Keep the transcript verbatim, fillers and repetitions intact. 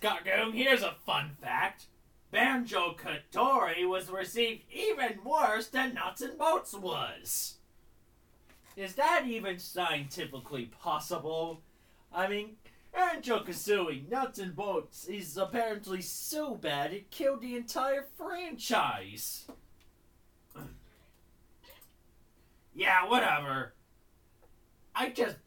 cartoon, here's a fun fact. Banjo-Kazooie was received even worse than Nuts and Bolts was. Is that even scientifically possible? I mean, Banjo-Kazooie, Nuts and Bolts is apparently so bad it killed the entire franchise. Yeah, whatever. I just